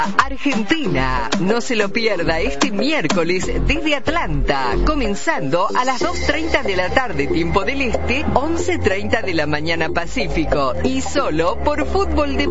Argentina. No se lo pierda este miércoles desde Atlanta, comenzando a las 2:30 de la tarde, tiempo del este, 11:30 de la mañana Pacífico, y solo por Fútbol de